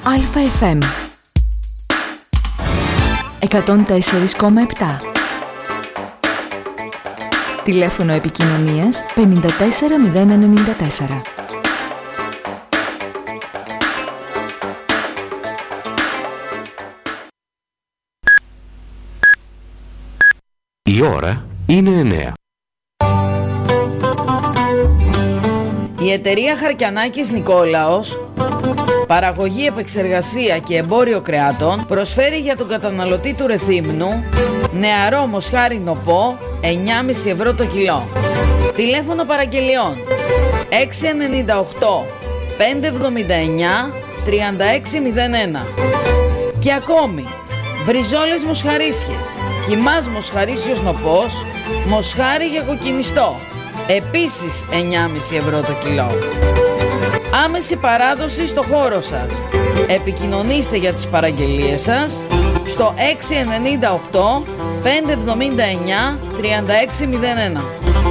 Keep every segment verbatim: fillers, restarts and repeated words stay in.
Αλφα εφ εμ εκατόν τέσσερα κόμμα επτά. Τηλέφωνο επικοινωνίας πενήντα τέσσερα μηδέν ενενήντα τέσσερα. Η ώρα είναι εννέα. Η εταιρεία Χαρκιανάκης Νικόλαος, παραγωγή, επεξεργασία και εμπόριο κρεάτων, προσφέρει για τον καταναλωτή του Ρεθύμνου νεαρό μοσχάρι νοπό εννιά κόμμα πέντε ευρώ το κιλό. Τηλέφωνο παραγγελιών έξι εννιά οκτώ πέντε εβδομήντα εννιά τριάντα έξι μηδέν ένα. Και ακόμη μπριζόλες μοσχαρίσιες, κιμάς μοσχαρίσιος νοπός, μοσχάρι για κοκκινιστό, επίσης εννιά κόμμα πέντε ευρώ το κιλό. Άμεση παράδοση στο χώρο σας. Επικοινωνήστε για τις παραγγελίες σας στο έξι εννιά οκτώ πέντε εβδομήντα εννιά τριάντα έξι μηδέν ένα.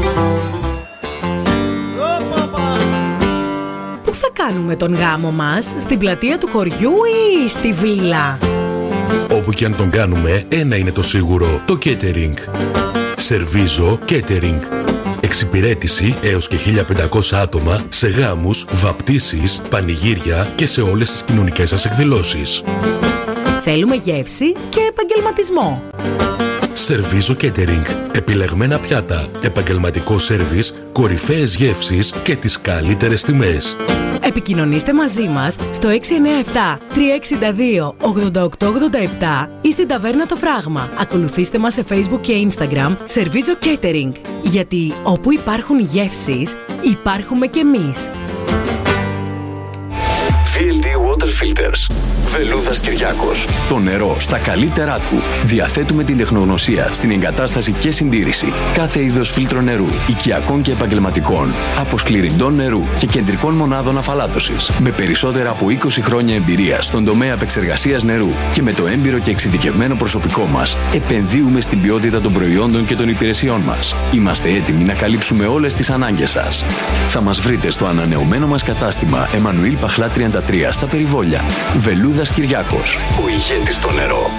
Πού θα κάνουμε τον γάμο μας, στην πλατεία του χωριού ή στη βίλα? Όπου και αν τον κάνουμε, ένα είναι το σίγουρο, το catering. Σερβίζο Catering. Εξυπηρέτηση έως και χίλια πεντακόσια άτομα σε γάμους, βαπτίσεις, πανηγύρια και σε όλες τις κοινωνικές σας εκδηλώσεις. Θέλουμε γεύση και επαγγελματισμό. Σερβίζο Catering. Επιλεγμένα πιάτα, επαγγελματικό σέρβις, κορυφαίες γεύσεις και τις καλύτερες τιμές. Επικοινωνήστε μαζί μας στο έξι εννιά επτά τρία έξι δύο ογδόντα οκτώ ογδόντα επτά ή στην Ταβέρνα Το Φράγμα. Ακολουθήστε μας σε Facebook και Instagram Σερβίζο Catering. Γιατί όπου υπάρχουν γεύσεις, υπάρχουμε κι εμείς. βι ελ ντι Water Filters. Βελούδας Κυριάκος. Το νερό στα καλύτερά του. Διαθέτουμε την τεχνογνωσία στην εγκατάσταση και συντήρηση κάθε είδος φίλτρο νερού, οικιακών και επαγγελματικών, αποσκληρυντών νερού και κεντρικών μονάδων αφαλάτωσης. Με περισσότερα από είκοσι χρόνια εμπειρία στον τομέα επεξεργασίας νερού και με το έμπειρο και εξειδικευμένο προσωπικό μας, επενδύουμε στην ποιότητα των προϊόντων και των υπηρεσιών μας. Είμαστε έτοιμοι να καλύψουμε όλες τις ανάγκες σας. Θα μας βρείτε στο ανανεωμένο μας κατάστημα Εμμανουήλ Παχλά τριάντα τρία στα Περιβόλια. Βελούδας Κυριάκος, ο ηγέτης στο νερό.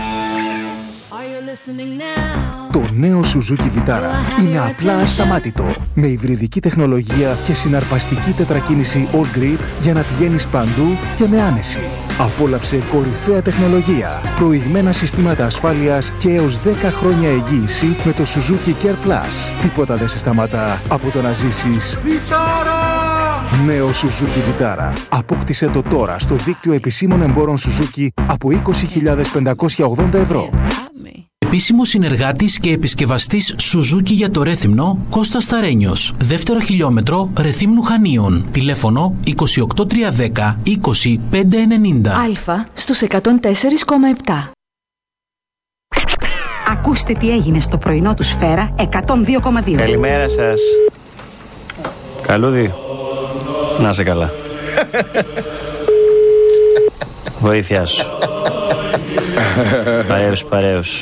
Το νέο Suzuki Vitara είναι απλά ασταμάτητο. Με υβριδική τεχνολογία και συναρπαστική τετρακίνηση All Grip για να πηγαίνεις παντού και με άνεση. Απόλαυσε κορυφαία τεχνολογία, προηγμένα συστήματα ασφάλειας και έως δέκα χρόνια εγγύηση με το Suzuki Care Plus. Τίποτα δεν σε σταματά από το να ζήσεις Vitara! Νέο Suzuki Vitara. Απόκτησε το τώρα στο δίκτυο επισήμων εμπόρων Suzuki από είκοσι χιλιάδες πεντακόσια ογδόντα ευρώ. Επίσημος συνεργάτης και επισκευαστής Suzuki για το Ρέθυμνο, Κώστας Σταρένιος. Δεύτερο χιλιόμετρο Ρεθύμνου Χανίων. Τηλέφωνο είκοσι οκτώ τριακόσια δέκα είκοσι πέντε ενενήντα. Αλφα στους εκατόν τέσσερα κόμμα επτά. Ακούστε τι έγινε στο πρωινό του Σφαίρα εκατόν δύο κόμμα δύο. Καλημέρα σας. Καλούδι. Να σε καλά. Βοήθειά σου. Παρέους, παρέους.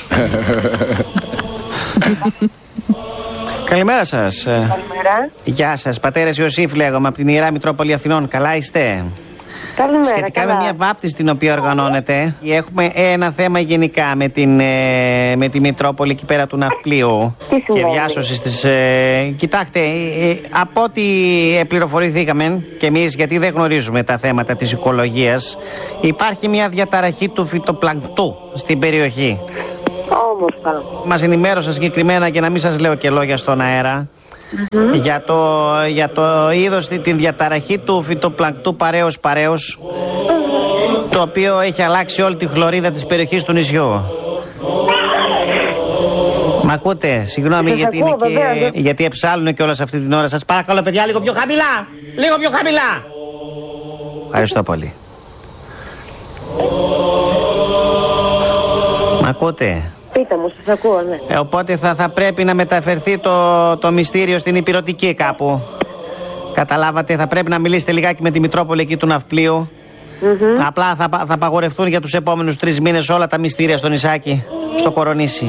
Καλημέρα σας. Καλημέρα. Γεια σας, πατέρας Ιωσήφ λέγομαι από την Ιερά Μητρόπολη Αθηνών. Καλά είστε? Καλημέρα. Σχετικά καλά. με μια βάπτιση την οποία οργανώνεται, έχουμε ένα θέμα γενικά με, την, με τη Μητρόπολη εκεί πέρα του Ναυπλίου και διάσωση της. Ε, κοιτάξτε, ε, από ό,τι πληροφορηθήκαμε και εμείς, γιατί δεν γνωρίζουμε τα θέματα της οικολογίας, υπάρχει μια διαταραχή του φυτοπλανκτού στην περιοχή. Όμορφα. Μας ενημέρωσαν συγκεκριμένα, και να μην σας λέω και λόγια στον αέρα, Mm-hmm. για, το, για το είδος, την διαταραχή του φυτοπλανκτού παρέως παρέως, mm-hmm. το οποίο έχει αλλάξει όλη τη χλωρίδα της περιοχής του νησιού. Μ' ακούτε? Συγγνώμη γιατί, ακούω, είναι βέβαια, και, γιατί εψάλλουν και όλα σε αυτή την ώρα. Σας παρακαλώ παιδιά, λίγο πιο χαμηλά. Λίγο πιο χαμηλά. Ευχαριστώ πολύ. Μ' ακούτε? Πείτε μου, σας ακούω, ναι. Ε, οπότε θα, θα πρέπει να μεταφερθεί το, το μυστήριο στην Ηπειρωτική κάπου. Καταλάβατε, θα πρέπει να μιλήσετε λιγάκι με τη Μητρόπολη εκεί του Ναυπλίου. Mm-hmm. Απλά θα, θα απαγορευτούν για τους επόμενους τρεις μήνες όλα τα μυστήρια στο νησάκι, στο Κορονήσι.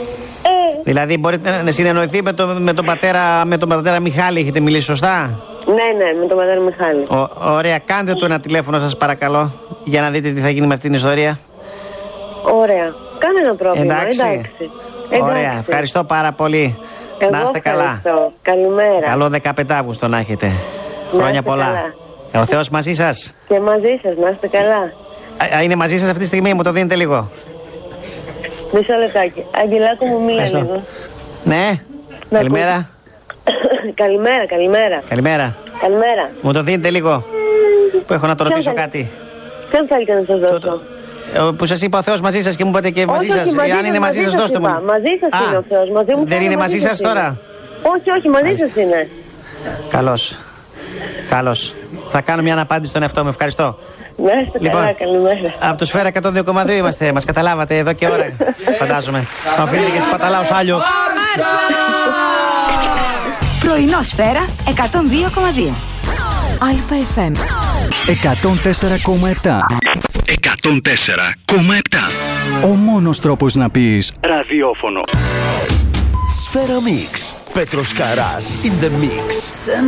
Ε. Δηλαδή μπορείτε να συνεννοηθεί με, το, με, τον πατέρα, με τον πατέρα Μιχάλη, έχετε μιλήσει σωστά? Ναι, Ναι, ναι, με τον πατέρα Μιχάλη. Ο, ωραία, κάντε του ένα τηλέφωνο σας παρακαλώ, για να δείτε τι θα γίνει με αυτήν την ιστορία. Ωραία, κάνε ένα πρόβλημα. Εντάξει. Εντάξει. Ωραία, Εντάξει. ευχαριστώ πάρα πολύ. Εγώ να είστε καλά. ευχαριστώ. Καλημέρα. Καλό δεκαπέντε Αυγούστου να έχετε. Να Χρόνια είστε πολλά. καλά. Ο Θεός μαζί σας. Και μαζί σας, να είστε καλά. Α, είναι μαζί σας αυτή τη στιγμή, μου το δίνετε λίγο. Μισό λεπτάκι. Αγγελάκο μου, μίλα Ευχαριστώ. λίγο. Ναι, Να καλημέρα. Καλημέρα, καλημέρα. Καλημέρα. Καλημέρα. Μου το δίνετε λίγο, που έχω να το Ποιον ρωτήσω θέλει- κάτι. Ποιον θέλετε να σας δώσω? Ε, Που σας είπα ο Θεός μαζί σας και μου είπατε και μαζί Όχι, σας. όχι, μαζί Αν σας, είναι μαζί μαζί σας, σας δώστε μου. είπα. Μαζί σας Α, είναι ο Θεός. Μαζί μου δεν κάνει, είναι μαζί μαζί σας σας είναι. τώρα. Όχι, όχι, μαζί σας είναι. Καλώς. Καλώς. Θα κάνω μια αναπάντηση στον εαυτό μου. Ευχαριστώ. Να είστε Λοιπόν, καλά, καλημέρα. Από το Σφαίρα εκατόν δύο κόμμα δύο είμαστε. Μας καταλάβατε εδώ και ώρα, φαντάζομαι. Οφείλετε και σπαταλάω σάλιο. Πρωινό Σφαίρα εκατόν δύο κόμμα δύο. ΑΕΦ εμ εκατόν τέσσερα κόμμα επτά. εκατόν τέσσερα κόμμα επτά. Ο μόνος τρόπος να πεις Ραδιόφωνο. Σφαίρα Mix. Πέτρος Καράς in the mix.